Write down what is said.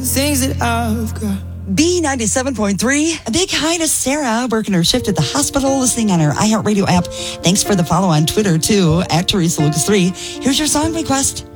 Things that I've got. B97.3. A big hi to Sarah, working her shift at the hospital, listening on our iHeartRadio app. Thanks for the follow on Twitter, too, at Teresa Lucas 3. Here's your song request.